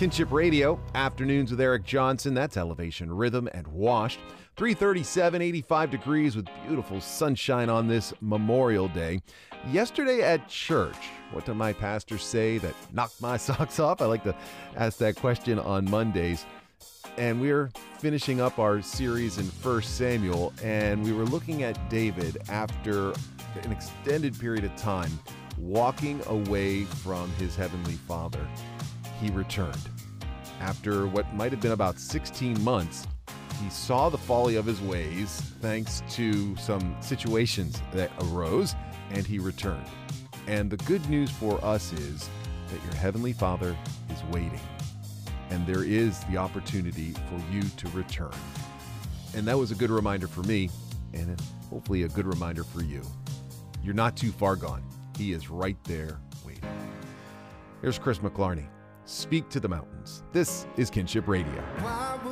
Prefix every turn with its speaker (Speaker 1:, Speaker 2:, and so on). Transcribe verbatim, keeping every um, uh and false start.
Speaker 1: Kinship Radio, afternoons with Eric Johnson. That's Elevation Rhythm and Washed. three thirty-seven, eighty-five degrees with beautiful sunshine on this Memorial Day. Yesterday at church, what did my pastor say that knocked my socks off? I like to ask that question on Mondays. And we're finishing up our series in First Samuel, and we were looking at David after an extended period of time walking away from his heavenly Father. He returned. After what might have been about sixteen months, he saw the folly of his ways thanks to some situations that arose, and he returned. And the good news for us is that your heavenly Father is waiting, and there is the opportunity for you to return. And that was a good reminder for me, and hopefully a good reminder for you. You're not too far gone. He is right there waiting. Here's Chris McClarney. Speak to the mountains. This is Kinship Radio.